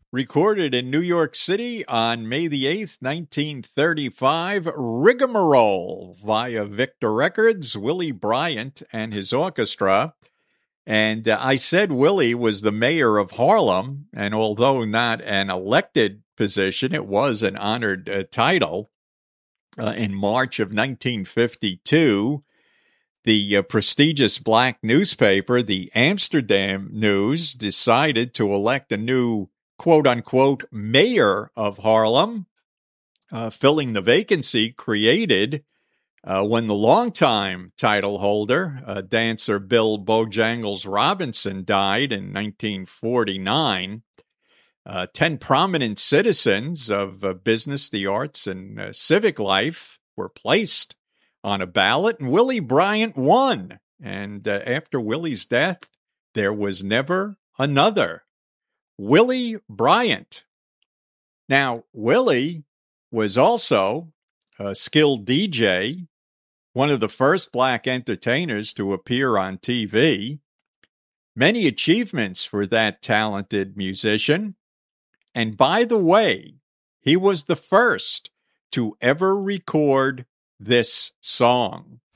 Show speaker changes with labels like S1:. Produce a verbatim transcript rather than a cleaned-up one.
S1: Recorded in New York City on May the eighth, nineteen thirty-five, Rigmarole via Victor Records, Willie Bryant and his orchestra. And uh, I said Willie was the mayor of Harlem, and although not an elected position, it was an honored uh, title. Uh, in March of nineteen fifty-two, the uh, prestigious black newspaper, the Amsterdam News, decided to elect a new quote-unquote mayor of Harlem, uh, filling the vacancy created uh, when the longtime title holder, uh, dancer Bill Bojangles Robinson, died in nineteen forty-nine. Uh, ten prominent citizens of uh, business, the arts, and uh, civic life were placed on a ballot, and Willie Bryant won. And uh, after Willie's death, there was never another Willie Bryant. Now, Willie was also a skilled D J, one of the first black entertainers to appear on T V. Many achievements for that talented musician. And by the way, he was the first to ever record this song.